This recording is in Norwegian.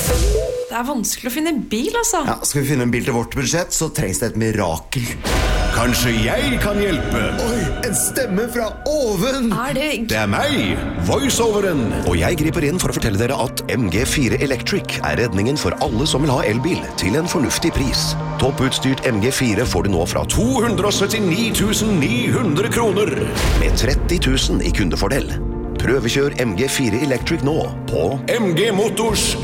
Det vanskelig å finne en bil, altså. Ja, skal vi finne en bil til vårt budsjett, så trengs det et mirakel. Kanskje jeg kan hjelpe? Oi, en stemme fra oven! Det meg, voiceoveren. Og jeg griper inn for å fortelle dere at MG4 Electric er redningen for alle som vil ha elbil til en fornuftig pris. Topputstyrt MG4 får du nå fra 279 900 kroner. med 30 000 i kundefordel. Prøvekjør MG4 Electric nå på MG Motors